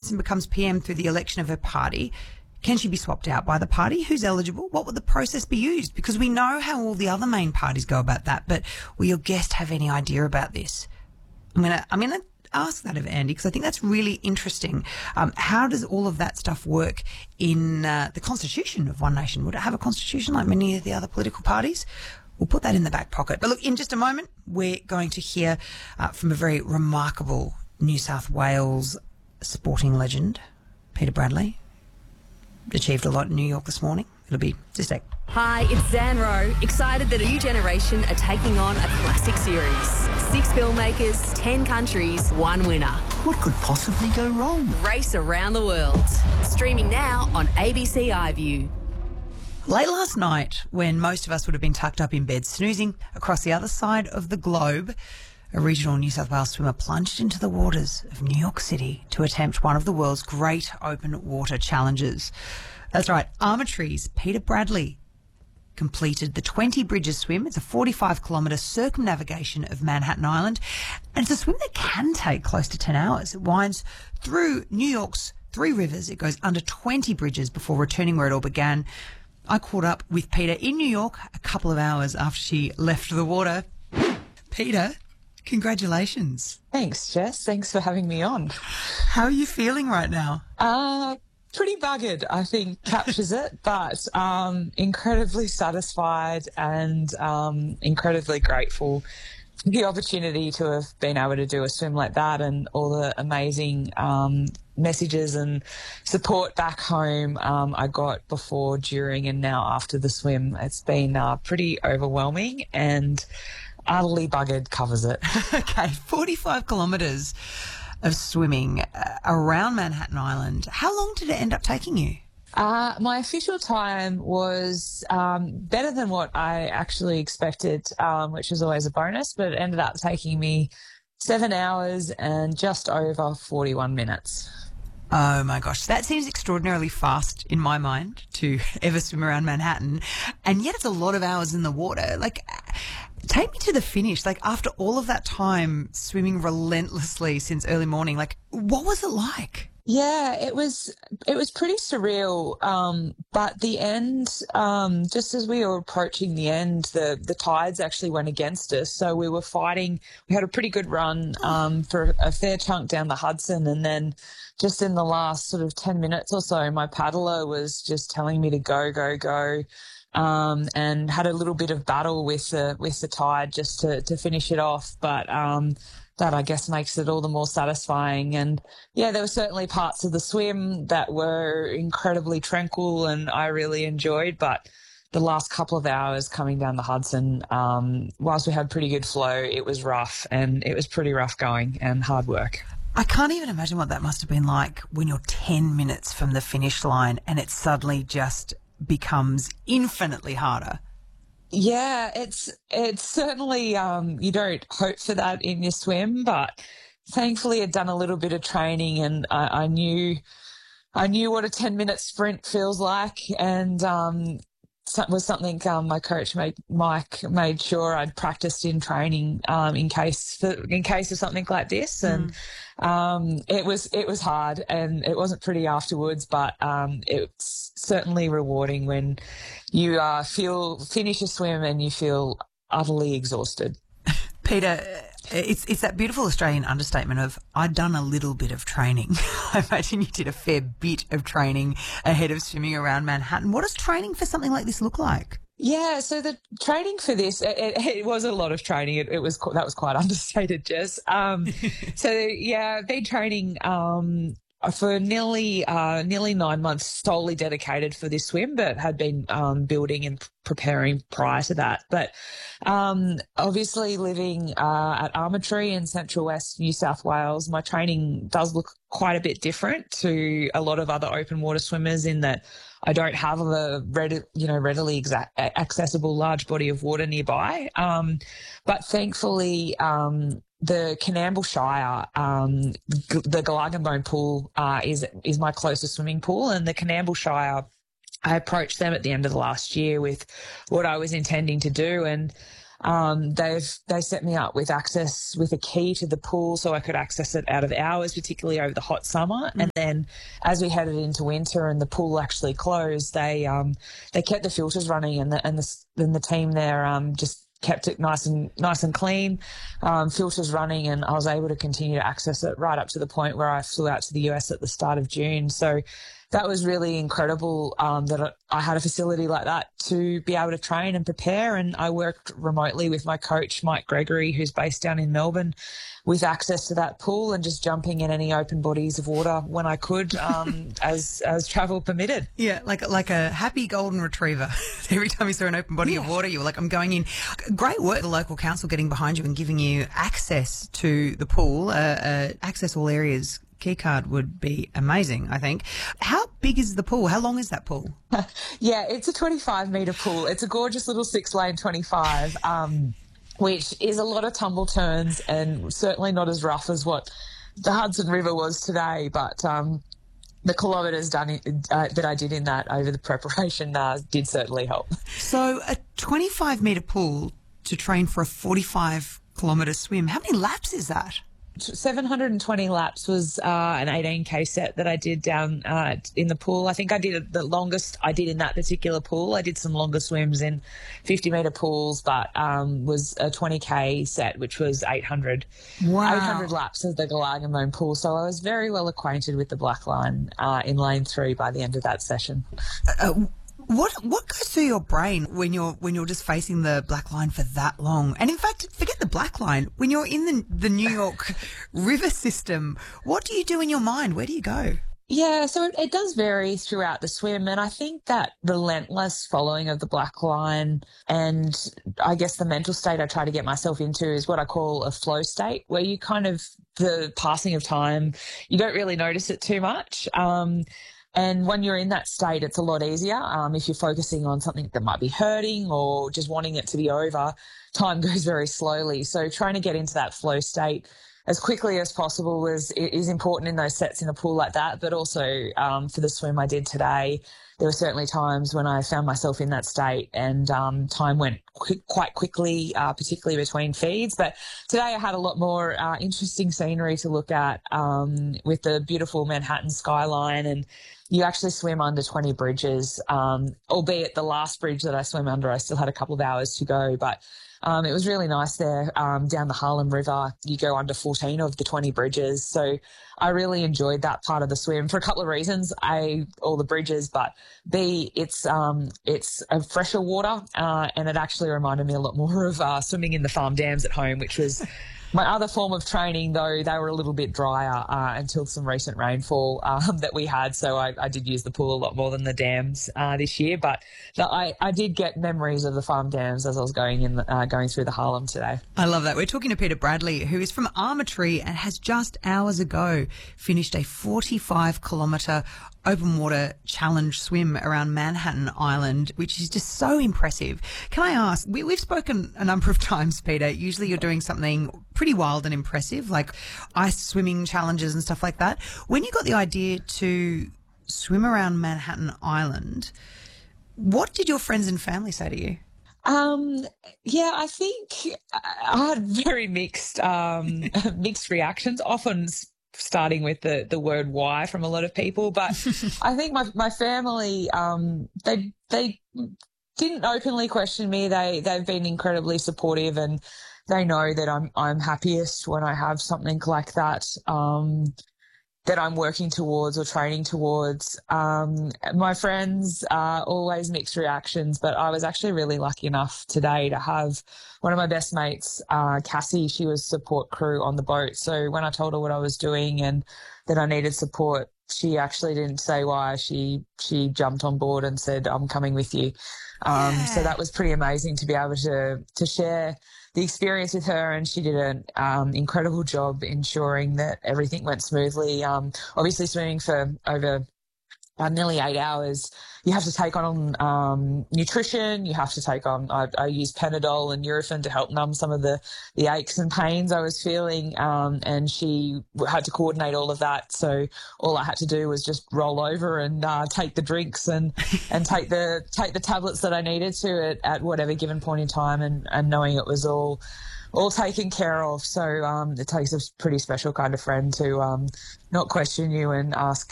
and becomes PM through the election of her party, can she be swapped out by the party? Who's eligible? What would the process be used? Because we know how all the other main parties go about that, but will your guest have any idea about this? I'm gonna ask that of Andy, because I think that's really interesting. How does all of that stuff work in the constitution of One Nation? Would it have a constitution like many of the other political parties? We'll put that in the back pocket. But look, in just a moment, we're going to hear from a very remarkable New South Wales sporting legend, Peter Bradley. Achieved a lot in New York this morning. It'll be just a sec. Hi, it's Zan Rowe, excited that a new generation are taking on a classic series. 6 filmmakers, 10 countries, 1 winner. What could possibly go wrong? Race around the world. Streaming now on ABC iView. Late last night, when most of us would have been tucked up in bed snoozing, across the other side of the globe, a regional New South Wales swimmer plunged into the waters of New York City to attempt one of the world's great open water challenges. That's right, Armatree's Peter Bradley completed the 20 Bridges swim. It's a 45-kilometre circumnavigation of Manhattan Island, and it's a swim that can take close to 10 hours. It winds through New York's 3 rivers. It goes under 20 bridges before returning where it all began. I caught up with Peter in New York a couple of hours after she left the water. Peter, congratulations. Thanks, Jess. Thanks for having me on. How are you feeling right now? Pretty buggered, I think, captures it, but incredibly satisfied and incredibly grateful for the opportunity to have been able to do a swim like that, and all the amazing messages and support back home I got before, during and now after the swim. It's been pretty overwhelming, and utterly buggered covers it. Okay, 45 kilometres of swimming around Manhattan Island. How long did it end up taking you? My official time was better than what I actually expected, which was always a bonus, but it ended up taking me 7 hours and just over 41 minutes. Oh my gosh, that seems extraordinarily fast in my mind to ever swim around Manhattan, and yet it's a lot of hours in the water. Like, take me to the finish. Like, after all of that time swimming relentlessly since early morning, like, what was it like? Yeah, it was pretty surreal. But the end, just as we were approaching the end, the tides actually went against us. So we were fighting. We had a pretty good run for a fair chunk down the Hudson, and then just in the last sort of 10 minutes or so, my paddler was just telling me to go, go, go. And had a little bit of battle with the tide just to finish it off. But that, I guess, makes it all the more satisfying. And yeah, there were certainly parts of the swim that were incredibly tranquil and I really enjoyed, but the last couple of hours coming down the Hudson, whilst we had pretty good flow, it was rough, and it was pretty rough going and hard work. I can't even imagine what that must have been like when you're 10 minutes from the finish line and it suddenly just becomes infinitely harder. Yeah, it's certainly, you don't hope for that in your swim, but thankfully I'd done a little bit of training, and I knew what a 10-minute sprint feels like, and was something my coach Mike made sure I'd practiced in training in case of something like this. And it was hard, and it wasn't pretty afterwards, but it's certainly rewarding when you finish a swim and you feel utterly exhausted. Peter, it's that beautiful Australian understatement of, I'd done a little bit of training. I imagine you did a fair bit of training ahead of swimming around Manhattan. What does training for something like this look like? Yeah, so the training for this, it was a lot of training. That was quite understated, Jess. So yeah, I've been training for nearly 9 months, solely dedicated for this swim, but had been building and preparing prior to that. But obviously living at Armatree in Central West New South Wales, my training does look quite a bit different to a lot of other open water swimmers, in that I don't have a readily accessible large body of water nearby. But thankfully, the Coonamble Shire, the Glargambone pool is my closest swimming pool, and the Coonamble Shire, I approached them at the end of the last year with what I was intending to do, and They set me up with access with a key to the pool so I could access it out of hours, particularly over the hot summer. And then as we headed into winter and the pool actually closed, they kept the filters running, and the team there just kept it nice and clean, filters running, and I was able to continue to access it right up to the point where I flew out to the US at the start of June. So that was really incredible, that I had a facility like that to be able to train and prepare. And I worked remotely with my coach, Mike Gregory, who's based down in Melbourne, with access to that pool and just jumping in any open bodies of water when I could, as travel permitted. Yeah, like a happy golden retriever. Every time you saw an open body of water, you were like, I'm going in. Great work, the local council getting behind you and giving you access to the pool, access all areas. Key card would be amazing, I think. How big is the pool? How long is that pool? Yeah, it's a 25-metre pool. It's a gorgeous little 6-lane 25, which is a lot of tumble turns and certainly not as rough as what the Hudson River was today. But the kilometres that I did in that over the preparation did certainly help. So a 25-metre pool to train for a 45-kilometre swim. How many laps is that? 720 laps was an 18K set that I did down in the pool. I think I did the longest I did in that particular pool. I did some longer swims in 50-metre pools, but was a 20K set, which was 800. Wow. 800 laps of the Galagamone pool. So I was very well acquainted with the black line in lane 3 by the end of that session. What goes through your brain when you're just facing the black line for that long? And in fact, forget the black line. When you're in the New York river system, what do you do in your mind? Where do you go? Yeah, so it does vary throughout the swim, and I think that relentless following of the black line and I guess the mental state I try to get myself into is what I call a flow state, where you kind of, the passing of time, you don't really notice it too much. And when you're in that state, it's a lot easier. If you're focusing on something that might be hurting or just wanting it to be over, time goes very slowly. So trying to get into that flow state as quickly as possible is important in those sets in a pool like that. But also for the swim I did today, there were certainly times when I found myself in that state and time went quite quickly, particularly between feeds. But today I had a lot more interesting scenery to look at with the beautiful Manhattan skyline, and you actually swim under 20 bridges, albeit the last bridge that I swam under, I still had a couple of hours to go. But it was really nice there down the Harlem River. You go under 14 of the 20 bridges. So I really enjoyed that part of the swim for a couple of reasons. A, all the bridges, but B, it's a fresher water and it actually reminded me a lot more of swimming in the farm dams at home, which was my other form of training, though they were a little bit drier until some recent rainfall that we had. So I did use the pool a lot more than the dams this year. But I did get memories of the farm dams as I was going through the Harlem today. I love that. We're talking to Peter Bradley, who is from Armatree and has just hours ago finished a 45-kilometre open water challenge swim around Manhattan Island, which is just so impressive. Can I ask, we've spoken a number of times, Peter, usually you're doing something pretty wild and impressive, like ice swimming challenges and stuff like that. When you got the idea to swim around Manhattan Island, what did your friends and family say to you? Yeah, I think I had very mixed reactions, often starting with the word why from a lot of people. But I think my family, they didn't openly question me. They've been incredibly supportive, and they know that I'm happiest when I have something like that, that I'm working towards or training towards. My friends always mixed reactions, but I was actually really lucky enough today to have one of my best mates, Cassie. She was support crew on the boat. So when I told her what I was doing and that I needed support, she actually didn't say why. She jumped on board and said, I'm coming with you. So that was pretty amazing to be able to share the experience with her, and she did an incredible job ensuring that everything went smoothly. Obviously swimming for over nearly 8 hours, you have to take on nutrition. You have to take on, I use Panadol and Nurofen to help numb some of the aches and pains I was feeling. And she had to coordinate all of that. So all I had to do was just roll over and take the drinks and take the tablets that I needed to at whatever given point in time, and knowing it was all taken care of. So it takes a pretty special kind of friend to not question you and ask